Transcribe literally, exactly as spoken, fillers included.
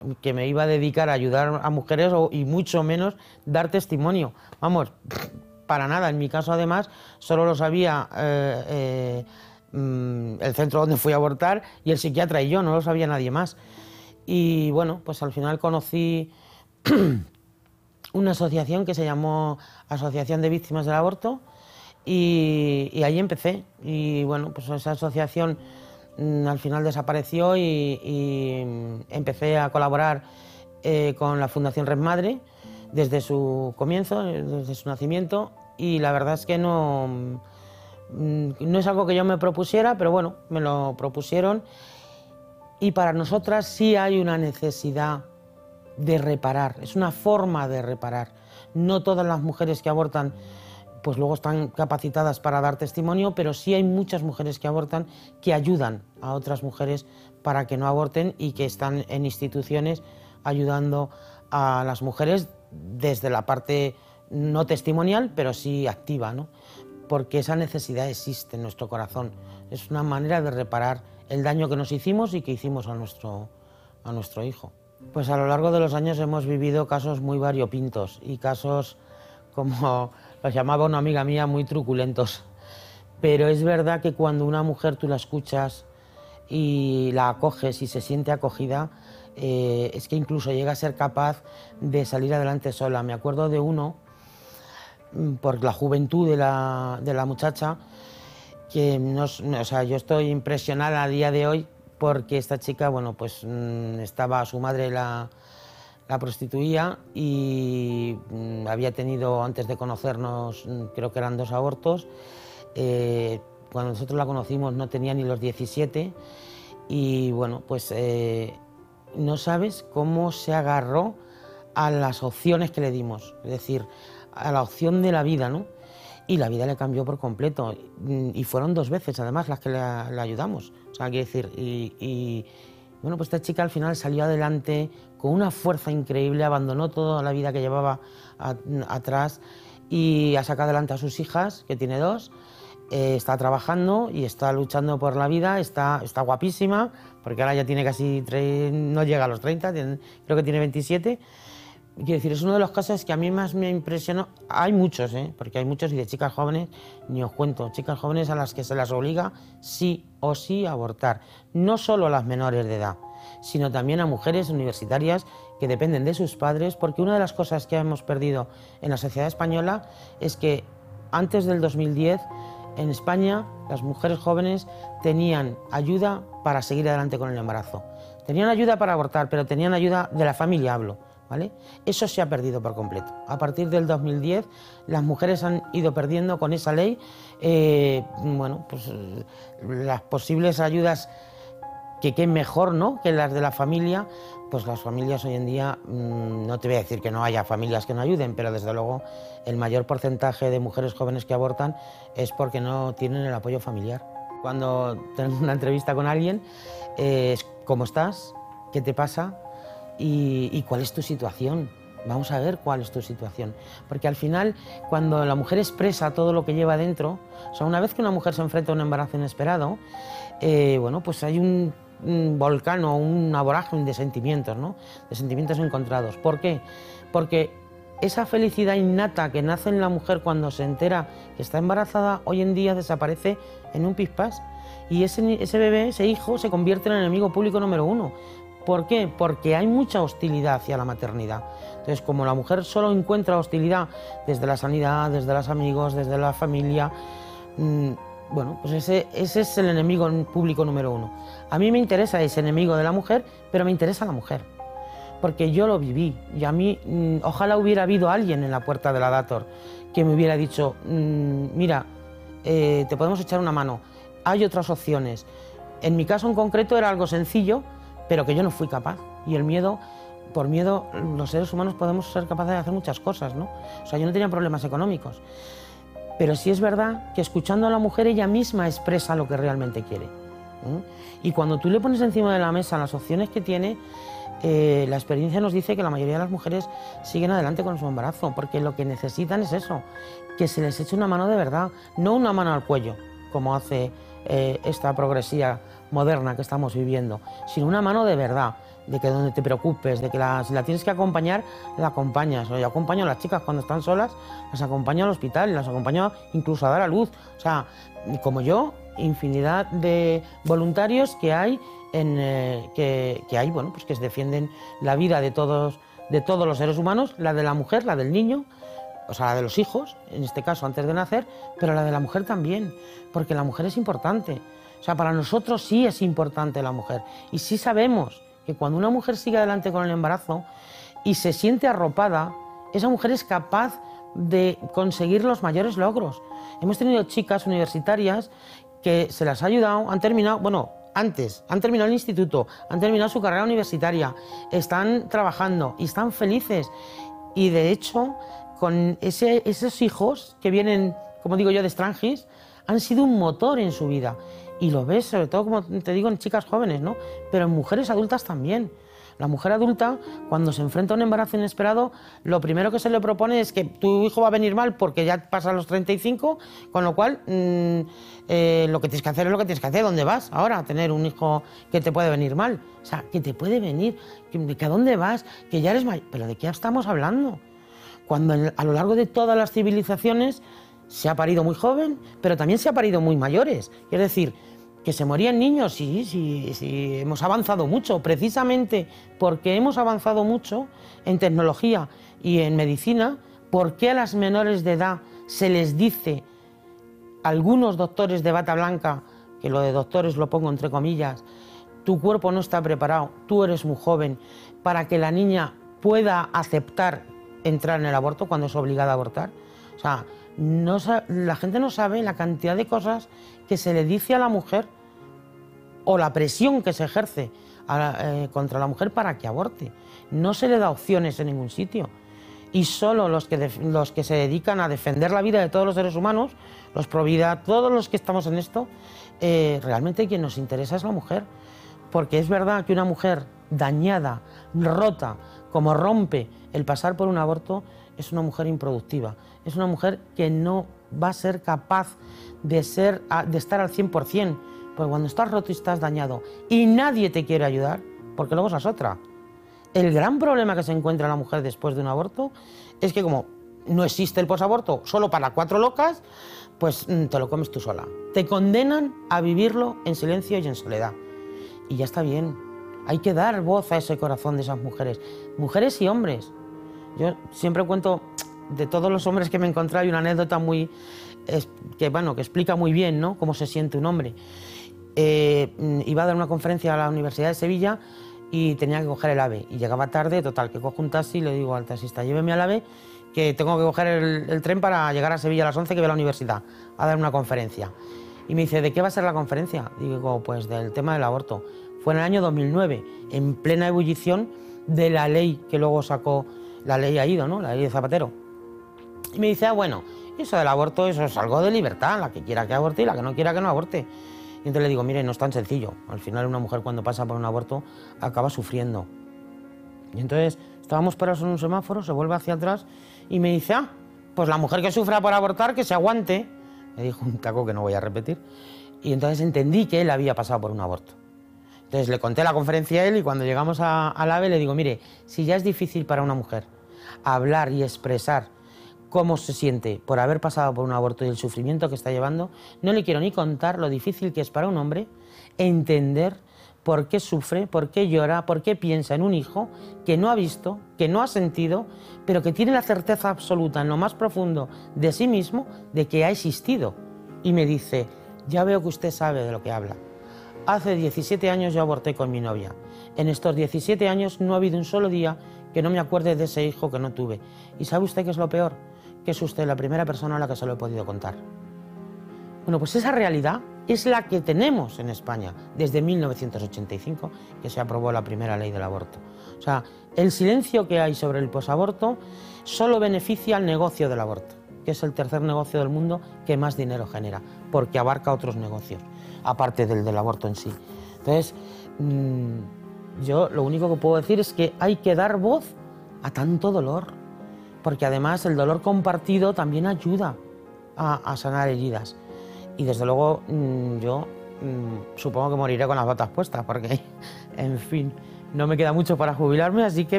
que me iba a dedicar a ayudar a mujeres o, y mucho menos dar testimonio. Vamos, para nada. En mi caso, además, solo lo sabía eh, eh, el centro donde fui a abortar y el psiquiatra y yo, no lo sabía nadie más. Y bueno, pues al final conocí una asociación que se llamó Asociación de Víctimas del Aborto y, y ahí empecé. Y bueno, pues esa asociación mm, al final desapareció y, y empecé a colaborar eh, con la Fundación Red Madre desde su comienzo, desde su nacimiento, y la verdad es que no, mm, no es algo que yo me propusiera, pero bueno, me lo propusieron. Y para nosotras sí hay una necesidad de reparar, es una forma de reparar. No todas las mujeres que abortan pues luego están capacitadas para dar testimonio, pero sí hay muchas mujeres que abortan que ayudan a otras mujeres para que no aborten y que están en instituciones ayudando a las mujeres desde la parte no testimonial, pero sí activa, ¿no? Porque esa necesidad existe en nuestro corazón. Es una manera de reparar el daño que nos hicimos y que hicimos a nuestro, a nuestro hijo. Pues a lo largo de los años hemos vivido casos muy variopintos y casos, como los llamaba una amiga mía, muy truculentos. Pero es verdad que cuando una mujer tú la escuchas y la acoges y se siente acogida, eh, es que incluso llega a ser capaz de salir adelante sola. Me acuerdo de uno, por la juventud de la, de la muchacha, que no, o sea, yo estoy impresionada a día de hoy porque esta chica, bueno, pues estaba, su madre la, la prostituía y había tenido, antes de conocernos, creo que eran dos abortos. Eh, cuando nosotros la conocimos no tenía ni los diecisiete y, bueno, pues eh, no sabes cómo se agarró a las opciones que le dimos, es decir, a la opción de la vida, ¿no? Y la vida le cambió por completo. Y fueron dos veces, además, las que le, le ayudamos. O sea, quiero decir, y, y bueno, pues esta chica al final salió adelante con una fuerza increíble, abandonó toda la vida que llevaba a, atrás y ha sacado adelante a sus hijas, que tiene dos, eh, está trabajando y está luchando por la vida, está, está guapísima, porque ahora ya tiene casi, no llega a los treinta, tiene, creo que tiene veintisiete. Quiero decir, es uno de los casos que a mí más me impresionó. Hay muchos, ¿eh? Porque hay muchos, y de chicas jóvenes ni os cuento, chicas jóvenes a las que se las obliga sí o sí a abortar. No solo a las menores de edad, sino también a mujeres universitarias que dependen de sus padres, porque una de las cosas que hemos perdido en la sociedad española es que antes del dos mil diez, en España, las mujeres jóvenes tenían ayuda para seguir adelante con el embarazo. Tenían ayuda para abortar, pero tenían ayuda de la familia, hablo. ¿Vale? Eso se ha perdido por completo. A partir del dos mil diez, las mujeres han ido perdiendo con esa ley eh, bueno, pues, las posibles ayudas que qué mejor, ¿no?, que las de la familia. Pues las familias hoy en día, mmm, no te voy a decir que no haya familias que no ayuden, pero desde luego el mayor porcentaje de mujeres jóvenes que abortan es porque no tienen el apoyo familiar. Cuando tenemos una entrevista con alguien, eh, es ¿cómo estás? ¿Qué te pasa? Y, y cuál es tu situación. Vamos a ver cuál es tu situación. Porque al final, cuando la mujer expresa todo lo que lleva dentro, o sea, una vez que una mujer se enfrenta a un embarazo inesperado, eh, bueno, pues hay un, un volcán o una vorágine de sentimientos, ¿no? De sentimientos encontrados. ¿Por qué? Porque esa felicidad innata que nace en la mujer cuando se entera que está embarazada, hoy en día desaparece en un pispás. Y ese, ese bebé, ese hijo, se convierte en el enemigo público número uno. ¿Por qué? Porque hay mucha hostilidad hacia la maternidad. Entonces, como la mujer solo encuentra hostilidad desde la sanidad, desde los amigos, desde la familia, mmm, bueno, pues ese, ese es el enemigo público número uno. A mí me interesa ese enemigo de la mujer, pero me interesa la mujer, porque yo lo viví. Y a mí, mmm, ojalá hubiera habido alguien en la puerta de la Dator que me hubiera dicho, mmm, mira, eh, te podemos echar una mano, hay otras opciones. En mi caso en concreto era algo sencillo, pero que yo no fui capaz. Y el miedo, por miedo, los seres humanos podemos ser capaces de hacer muchas cosas, ¿no? O sea, yo no tenía problemas económicos. Pero sí es verdad que escuchando a la mujer, ella misma expresa lo que realmente quiere. ¿eh? Y cuando tú le pones encima de la mesa las opciones que tiene, eh, la experiencia nos dice que la mayoría de las mujeres siguen adelante con su embarazo, porque lo que necesitan es eso, que se les eche una mano de verdad, no una mano al cuello, como hace eh, esta progresía moderna que estamos viviendo, sino una mano de verdad, de que donde te preocupes, de que la, si la tienes que acompañar, la acompañas. Yo acompaño a las chicas cuando están solas, las acompaño al hospital, las acompaño incluso a dar a luz. O sea, como yo, infinidad de voluntarios que hay, en, eh, que, que hay, bueno, pues que defienden la vida de todos, de todos los seres humanos, la de la mujer, la del niño, o sea, la de los hijos, en este caso antes de nacer, pero la de la mujer también, porque la mujer es importante. O sea, para nosotros sí es importante la mujer. Y sí sabemos que cuando una mujer sigue adelante con el embarazo y se siente arropada, esa mujer es capaz de conseguir los mayores logros. Hemos tenido chicas universitarias que se las ha ayudado, han terminado, bueno, antes, han terminado el instituto, han terminado su carrera universitaria, están trabajando y están felices. Y de hecho, con ese, esos hijos que vienen, como digo yo, de extranjis, han sido un motor en su vida. Y lo ves, sobre todo, como te digo, en chicas jóvenes, ¿no? Pero en mujeres adultas también. La mujer adulta, cuando se enfrenta a un embarazo inesperado, lo primero que se le propone es que tu hijo va a venir mal porque ya pasa los treinta y cinco, con lo cual mmm, eh, lo que tienes que hacer es lo que tienes que hacer. ¿Dónde vas ahora a tener un hijo que te puede venir mal? O sea, que te puede venir, que, que a dónde vas, que ya eres mayor. ¿Pero de qué estamos hablando? Cuando a lo largo de todas las civilizaciones se ha parido muy joven, pero también se ha parido muy mayores. Es decir, que se morían niños, sí, sí, sí, hemos avanzado mucho, precisamente porque hemos avanzado mucho en tecnología y en medicina. ¿Por qué a las menores de edad se les dice, algunos doctores de bata blanca, que lo de doctores lo pongo entre comillas, tu cuerpo no está preparado, tú eres muy joven, para que la niña pueda aceptar entrar en el aborto cuando es obligada a abortar? O sea, no, la gente no sabe la cantidad de cosas que se le dice a la mujer o la presión que se ejerce a la, eh, contra la mujer para que aborte. No se le da opciones en ningún sitio. Y solo los que, los que se dedican a defender la vida de todos los seres humanos, los pro vida, todos los que estamos en esto, eh, realmente quien nos interesa es la mujer. Porque es verdad que una mujer dañada, rota, como rompe el pasar por un aborto, es una mujer improductiva. Es una mujer que no va a ser capaz de, ser, de estar al cien por cien. Porque cuando estás roto y estás dañado y nadie te quiere ayudar, porque luego esa es otra. El gran problema que se encuentra la mujer después de un aborto es que como no existe el posaborto solo para cuatro locas, pues te lo comes tú sola. Te condenan a vivirlo en silencio y en soledad. Y ya está bien. Hay que dar voz a ese corazón de esas mujeres. Mujeres y hombres. Yo siempre cuento de todos los hombres que me he encontrado, hay una anécdota muy, es, que, bueno, que explica muy bien, ¿no?, cómo se siente un hombre. Eh, iba a dar una conferencia a la Universidad de Sevilla y tenía que coger el AVE. Y llegaba tarde, total, que cojo un taxi y le digo al taxista, lléveme al AVE, que tengo que coger el, el tren para llegar a Sevilla a las once, que voy a la universidad a dar una conferencia. Y me dice, ¿de qué va a ser la conferencia? Digo, pues del tema del aborto. Fue en el año dos mil nueve, en plena ebullición de la ley que luego sacó, la ley ha ido, ¿no?, la ley de Zapatero. Y me dice, ah, bueno, eso del aborto, eso es algo de libertad, la que quiera que aborte y la que no quiera que no aborte. Y entonces le digo, mire, no es tan sencillo. Al final una mujer cuando pasa por un aborto acaba sufriendo. Y entonces estábamos parados en un semáforo, se vuelve hacia atrás y me dice, ah, pues la mujer que sufra por abortar, que se aguante. Me dijo un taco que no voy a repetir. Y entonces entendí que él había pasado por un aborto. Entonces le conté la conferencia a él y cuando llegamos a, al AVE le digo, mire, si ya es difícil para una mujer hablar y expresar cómo se siente por haber pasado por un aborto y el sufrimiento que está llevando, no le quiero ni contar lo difícil que es para un hombre entender por qué sufre, por qué llora, por qué piensa en un hijo que no ha visto, que no ha sentido, pero que tiene la certeza absoluta en lo más profundo de sí mismo de que ha existido. Y me dice, ya veo que usted sabe de lo que habla. Hace diecisiete años yo aborté con mi novia. En estos diecisiete años no ha habido un solo día que no me acuerde de ese hijo que no tuve. ¿Y sabe usted qué es lo peor? Que es usted la primera persona a la que se lo he podido contar. Bueno, pues esa realidad es la que tenemos en España desde mil novecientos ochenta y cinco, que se aprobó la primera ley del aborto. O sea, el silencio que hay sobre el posaborto solo beneficia al negocio del aborto, que es el tercer negocio del mundo que más dinero genera, porque abarca otros negocios, aparte del del aborto en sí. Entonces, mmm, yo lo único que puedo decir es que hay que dar voz a tanto dolor, porque además el dolor compartido también ayuda a, a sanar heridas. Y desde luego mmm, yo mmm, supongo que moriré con las botas puestas, porque, en fin, no me queda mucho para jubilarme, así que